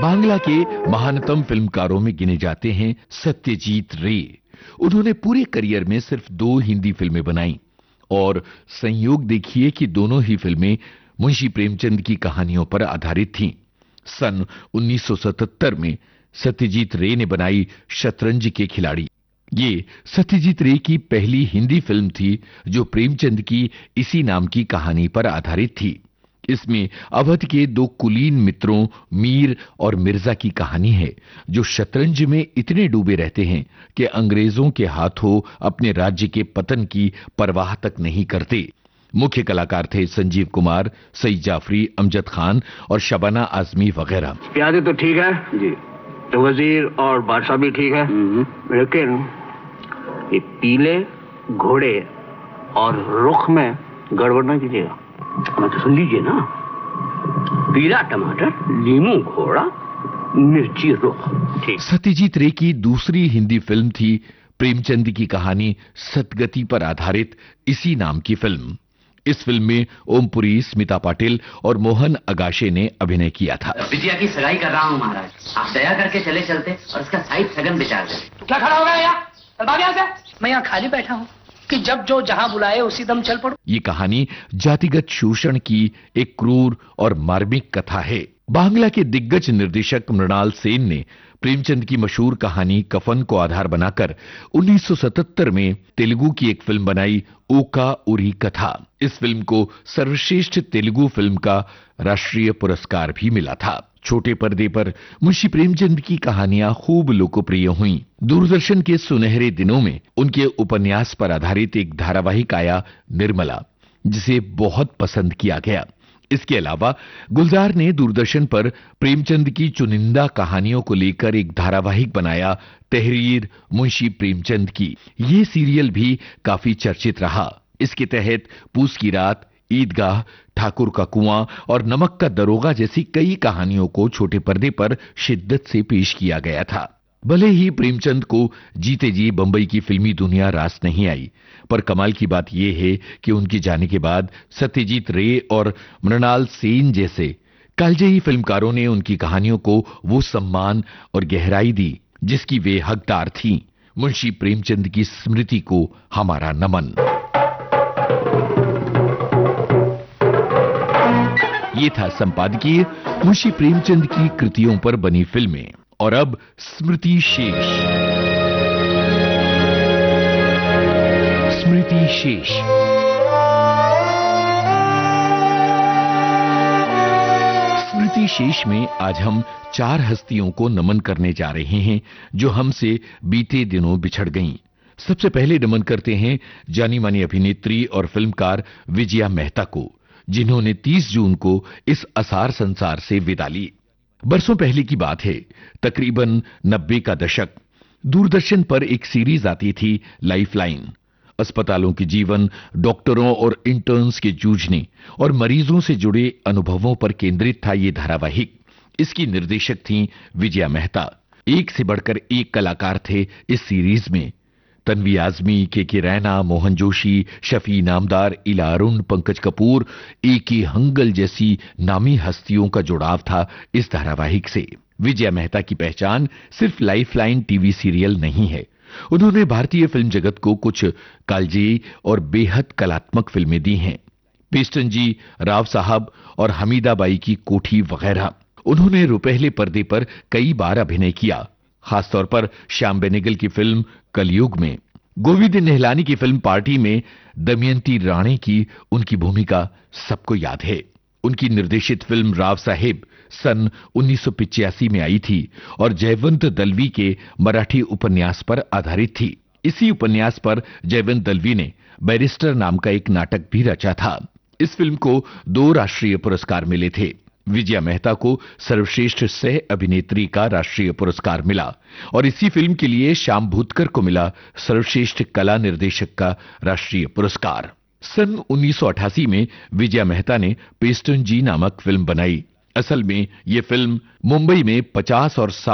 बांग्ला के महानतम फिल्मकारों में गिने जाते हैं सत्यजीत रे। उन्होंने पूरे करियर में सिर्फ 2 हिंदी फिल्में बनाई और संयोग देखिए कि दोनों ही फिल्में मुंशी प्रेमचंद की कहानियों पर आधारित थीं। सन 1977 में सत्यजीत रे ने बनाई शतरंज के खिलाड़ी। ये सत्यजीत रे की पहली हिंदी फिल्म थी जो प्रेमचंद की इसी नाम की कहानी पर आधारित थी। इसमें अवध के 2 कुलीन मित्रों मीर और मिर्जा की कहानी है जो शतरंज में इतने डूबे रहते हैं कि अंग्रेजों के हाथों अपने राज्य के पतन की परवाह तक नहीं करते। मुख्य कलाकार थे संजीव कुमार, सईद जाफरी, अमजद खान और शबाना आजमी वगैरह। प्यादे तो ठीक है जी, तो वजीर और बादशाह भी ठीक है, लेकिन ये पीले घोड़े और रुख में गड़बड़ ना कीजिएगा। मैं तो सुन लीजिए ना, पीला टमाटर, नींबू घोड़ा, मिर्ची रुख। ठीक। सत्यजीत रे की दूसरी हिंदी फिल्म थी प्रेमचंद की कहानी सतगति पर आधारित इसी नाम की फिल्म। इस फिल्म में ओमपुरी, स्मिता पाटिल और मोहन अगाशे ने अभिनय किया था। बिटिया की सगाई कर रहा हूँ महाराज, आप दया करके चले चलते और उसका साइड सगन बिचार दे। तो क्या खड़ा हो गया यहाँ? भाग यहाँ से। मैं यहाँ खाली बैठा हूँ कि जब जो जहां बुलाए उसी दम चल पड़ो। ये कहानी जातिगत शोषण की एक क्रूर और मार्मिक कथा है। बांग्ला के दिग्गज निर्देशक मृणाल सेन ने प्रेमचंद की मशहूर कहानी कफन को आधार बनाकर 1977 में तेलुगु की एक फिल्म बनाई, ओका उरी कथा। इस फिल्म को सर्वश्रेष्ठ तेलुगु फिल्म का राष्ट्रीय पुरस्कार भी मिला था। छोटे पर्दे पर मुंशी प्रेमचंद की कहानियां खूब लोकप्रिय हुईं। दूरदर्शन के सुनहरे दिनों में उनके उपन्यास पर आधारित एक धारावाहिक आया, निर्मला, जिसे बहुत पसंद किया गया। इसके अलावा गुलजार ने दूरदर्शन पर प्रेमचंद की चुनिंदा कहानियों को लेकर एक धारावाहिक बनाया, तहरीर मुंशी प्रेमचंद की। ये सीरियल भी काफी चर्चित रहा। इसके तहत पूस की रात, ईदगाह, ठाकुर का कुआं और नमक का दरोगा जैसी कई कहानियों को छोटे पर्दे पर शिद्दत से पेश किया गया था। भले ही प्रेमचंद को जीते जी बंबई की फिल्मी दुनिया रास नहीं आई, पर कमाल की बात यह है कि उनके जाने के बाद सत्यजीत रे और मृणाल सेन जैसे कालजयी फिल्मकारों ने उनकी कहानियों को वो सम्मान और गहराई दी जिसकी वे हकदार थीं। मुंशी प्रेमचंद की स्मृति को हमारा नमन। ये था संपादकीय मुंशी प्रेमचंद की कृतियों पर बनी फिल्में। और अब स्मृति शेष। स्मृति शेष। स्मृति शेष में आज हम 4 हस्तियों को नमन करने जा रहे हैं जो हमसे बीते दिनों बिछड़ गईं। सबसे पहले नमन करते हैं जानी मानी अभिनेत्री और फिल्मकार विजया मेहता को, जिन्होंने 30 जून को इस असार संसार से विदा ली। बरसों पहले की बात है, तकरीबन 90 का दशक। दूरदर्शन पर एक सीरीज आती थी, लाइफलाइन। अस्पतालों के जीवन, डॉक्टरों और इंटर्न्स के जूझने और मरीजों से जुड़े अनुभवों पर केंद्रित था ये धारावाहिक। इसकी निर्देशक थीं विजया मेहता। एक से बढ़कर एक कलाकार थे इस सीरीज में। तन्वी आजमी, के रैना, मोहन जोशी, शफी नामदार, इला अरुण, पंकज कपूर, ए.के. हंगल जैसी नामी हस्तियों का जुड़ाव था इस धारावाहिक से। विजया मेहता की पहचान सिर्फ लाइफलाइन टीवी सीरियल नहीं है। उन्होंने भारतीय फिल्म जगत को कुछ कालजयी और बेहद कलात्मक फिल्में दी हैं। पेस्टन जी, राव साहब और हमीदा बाई की कोठी वगैरह। उन्होंने रुपहले पर्दे पर कई बार अभिनय किया, खासतौर पर श्याम बेनेगल की फिल्म कलयुग में। गोविंद निहलानी की फिल्म पार्टी में दमयंती राणे की उनकी भूमिका सबको याद है। उनकी निर्देशित फिल्म राव साहेब सन 1985 में आई थी और जयवंत दलवी के मराठी उपन्यास पर आधारित थी। इसी उपन्यास पर जयवंत दलवी ने बैरिस्टर नाम का एक नाटक भी रचा था। इस फिल्म को 2 राष्ट्रीय पुरस्कार मिले थे। विजया मेहता को सर्वश्रेष्ठ सह अभिनेत्री का राष्ट्रीय पुरस्कार मिला और इसी फिल्म के लिए श्याम भूतकर को मिला सर्वश्रेष्ठ कला निर्देशक का राष्ट्रीय पुरस्कार। सन 1988 में विजया मेहता ने पेस्टन जी नामक फिल्म बनाई। असल में यह फिल्म मुंबई में 50 और